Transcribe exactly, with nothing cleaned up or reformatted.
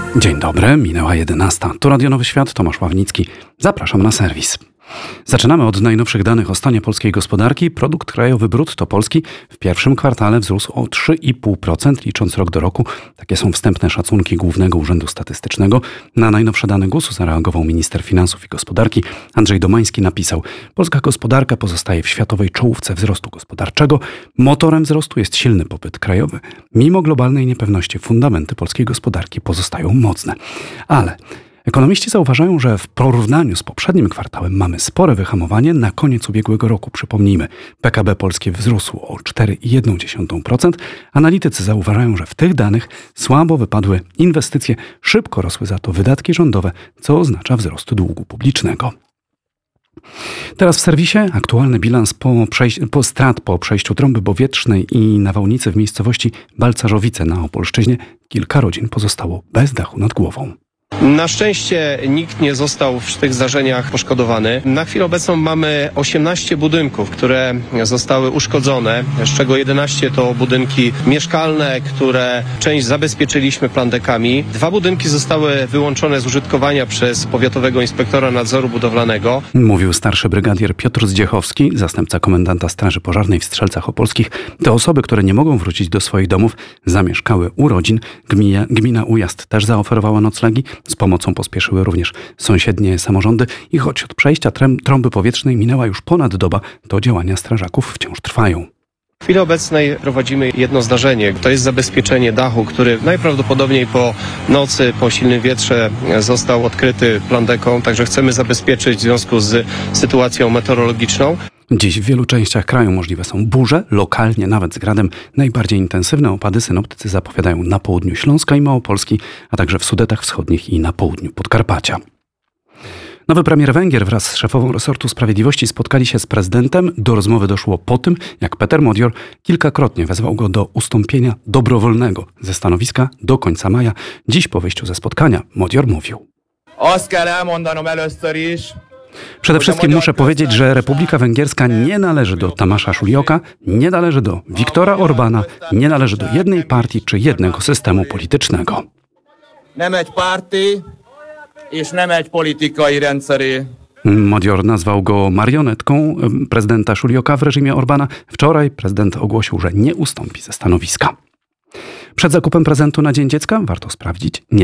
Dzień dobry, minęła jedenasta. Tu Radio Nowy Świat, Tomasz Ławnicki. Zapraszam na serwis. Zaczynamy od najnowszych danych o stanie polskiej gospodarki. Produkt krajowy brutto polski w pierwszym kwartale wzrósł o trzy i pół procent, licząc rok do roku. Takie są wstępne szacunki Głównego Urzędu Statystycznego. Na najnowsze dane gusu zareagował minister finansów i gospodarki. Andrzej Domański napisał: polska gospodarka pozostaje w światowej czołówce wzrostu gospodarczego. Motorem wzrostu jest silny popyt krajowy. Mimo globalnej niepewności fundamenty polskiej gospodarki pozostają mocne. Ale ekonomiści zauważają, że w porównaniu z poprzednim kwartałem mamy spore wyhamowanie. Na koniec ubiegłego roku, przypomnijmy, P K B polskie wzrósło o cztery i jedną dziesiątą procent. Analitycy zauważają, że w tych danych słabo wypadły inwestycje, szybko rosły za to wydatki rządowe, co oznacza wzrost długu publicznego. Teraz w serwisie aktualny bilans po, przejś- po strat po przejściu trąby powietrznej i nawałnicy w miejscowości Balcarzowice na Opolszczyźnie. Kilka rodzin pozostało bez dachu nad głową. Na szczęście nikt nie został w tych zdarzeniach poszkodowany. Na chwilę obecną mamy osiemnaście budynków, które zostały uszkodzone, z czego jedenaście to budynki mieszkalne, które część zabezpieczyliśmy plandekami. Dwa budynki zostały wyłączone z użytkowania przez powiatowego inspektora nadzoru budowlanego. Mówił starszy brygadier Piotr Zdziechowski, zastępca komendanta Straży Pożarnej w Strzelcach Opolskich. Te osoby, które nie mogą wrócić do swoich domów, zamieszkały u rodzin. Gmina, gmina Ujazd też zaoferowała noclegi. Z pomocą pospieszyły również sąsiednie samorządy i choć od przejścia trąby powietrznej minęła już ponad doba, to działania strażaków wciąż trwają. W chwili obecnej prowadzimy jedno zdarzenie. To jest zabezpieczenie dachu, który najprawdopodobniej po nocy, po silnym wietrze został odkryty plandeką, także chcemy zabezpieczyć w związku z sytuacją meteorologiczną. Dziś w wielu częściach kraju możliwe są burze, lokalnie nawet z gradem. Najbardziej intensywne opady synoptycy zapowiadają na południu Śląska i Małopolski, a także w Sudetach Wschodnich i na południu Podkarpacia. Nowy premier Węgier wraz z szefową resortu sprawiedliwości spotkali się z prezydentem. Do rozmowy doszło po tym, jak Peter Modior kilkakrotnie wezwał go do ustąpienia dobrowolnego ze stanowiska do końca maja. Dziś po wyjściu ze spotkania Modior mówił: Przede wszystkim muszę powiedzieć, że Republika Węgierska nie należy do Tamasza Szulioka, nie należy do Viktora Orbana, nie należy do jednej partii czy jednego systemu politycznego. Modior nazwał go marionetką prezydenta Szulioka w reżimie Orbana. Wczoraj prezydent ogłosił, że nie ustąpi ze stanowiska. Przed zakupem prezentu na Dzień Dziecka warto sprawdzić, nie